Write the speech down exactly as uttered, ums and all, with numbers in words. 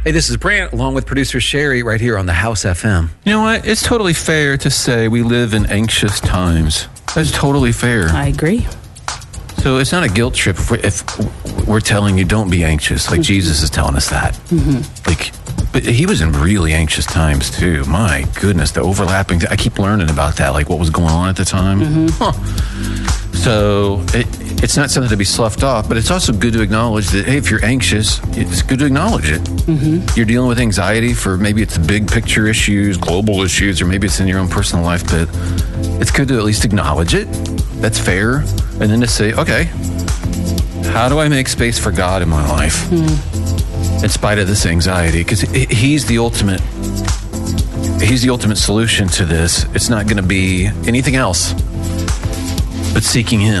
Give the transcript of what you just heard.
Hey, this is Brant, along with producer Sherry, right here on the House F M. You know what? It's totally fair to say we live in anxious times. That's totally fair. I agree. So it's not a guilt trip if we're, if we're telling you don't be anxious, like mm-hmm. Jesus is telling us that. Mm-hmm. Like, but he was in really anxious times too. My goodness, the overlapping. I keep learning about that, like what was going on at the time. Mm-hmm. Huh. So it, it's not something to be sloughed off, but it's also good to acknowledge that, hey, if you're anxious, it's good to acknowledge it. Mm-hmm. You're dealing with anxiety for maybe it's big picture issues, global issues, or maybe it's in your own personal life, but it's good to at least acknowledge it. That's fair. And then to say, okay, how do I make space for God in my life mm. in spite of this anxiety? Because he's the ultimate, he's the ultimate solution to this. It's not going to be anything else but seeking him.